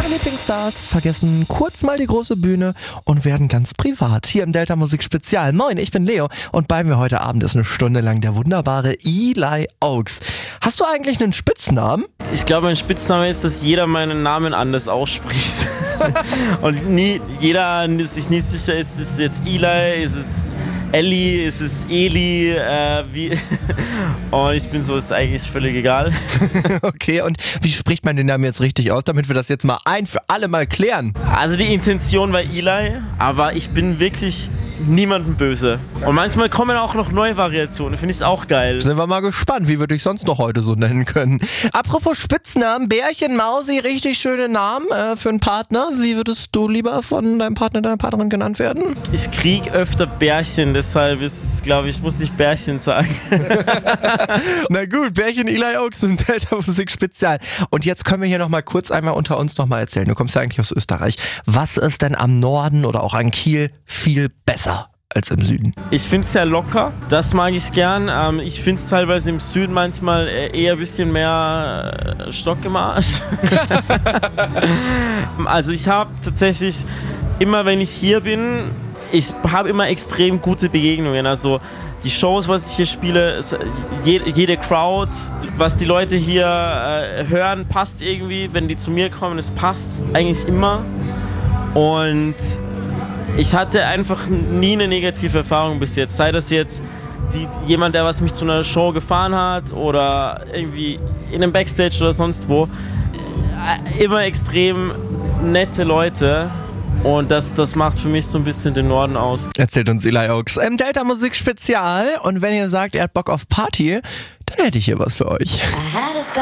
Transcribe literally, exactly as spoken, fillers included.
Lieblingsstars vergessen kurz mal die große Bühne und werden ganz privat. Hier im Delta Musik Spezial. Moin, ich bin Leo und bei mir heute Abend ist eine Stunde lang der wunderbare Eli Oaks. Hast du eigentlich einen Spitznamen? Ich glaube, mein Spitzname ist, dass jeder meinen Namen anders ausspricht. Und nie, jeder sich nicht sicher ist, ist es jetzt Eli, ist es Ellie, ist es Eli, äh, wie. Und ich bin so, ist eigentlich völlig egal. Okay, und wie spricht man den Namen jetzt richtig aus, damit wir das jetzt mal ein für alle mal klären? Also die Intention war Eli, aber ich bin wirklich niemandem böse. Und manchmal kommen auch noch neue Variationen, finde ich auch geil. Sind wir mal gespannt, wie wir dich sonst noch heute so nennen können. Apropos Spitznamen, Bärchen, Mausi, richtig schöne Namen äh, für einen Partner. Wie würdest du lieber von deinem Partner, deiner Partnerin genannt werden? Ich krieg öfter Bärchen, deshalb ist es, glaube ich, muss ich Bärchen sagen. Na gut, Bärchen Eli Oaks im Delta Musik Spezial. Und jetzt können wir hier nochmal kurz einmal unter uns nochmal erzählen. Du kommst ja eigentlich aus Österreich. Was ist denn am Norden oder auch an Kiel viel besser als im Süden? Ich finde es sehr locker, das mag ich gern. Ähm, ich finde es teilweise im Süden manchmal eher ein bisschen mehr äh, Stock im Arsch. Also ich habe tatsächlich, immer wenn ich hier bin, ich habe immer extrem gute Begegnungen. Also die Shows, was ich hier spiele, jede Crowd, was die Leute hier äh, hören, passt irgendwie. Wenn die zu mir kommen, es passt eigentlich immer. Und ich hatte einfach nie eine negative Erfahrung bis jetzt. Sei das jetzt die, jemand, der was mich zu einer Show gefahren hat oder irgendwie in einem Backstage oder sonst wo. Immer extrem nette Leute. Und das, das macht für mich so ein bisschen den Norden aus. Erzählt uns Eli Oaks im Delta Musik Spezial. Und wenn ihr sagt, ihr habt Bock auf Party, dann hätte ich hier was für euch.